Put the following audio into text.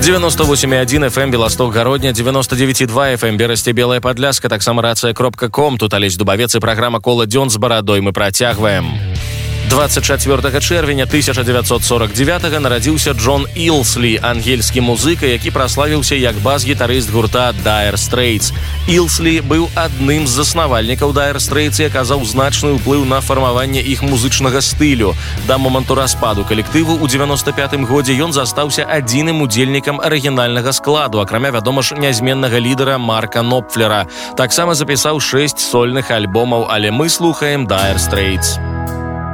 98,1 FM Белосток Гародня, 99,2 FM Берасце Белая Падляска, таксама рацыя.ком. Тут Алесь Дубавец і праграма «Кола дзён з барадой». Мы працягваем. 24 чэрвеня 1949 нарадзіўся Джон Ілслі, ангельскі музыка, які праславіўся як бас-гітарыст гурта Dire Straits. Ілслі быў адным з заснавальнікаў Dire Straits і аказаў значны ўплыў на фармаванне іх музычнага стылю. Да моманту распаду калектыву ў 95-м годзе ён застаўся адзіным удзельнікам арыгінальнага складу, акрамя, вядома ж, нязменнага лідара Марка Нопфлера. Таксама запісаў 6 сольных альбомаў, але мы слухаем Dire Straits.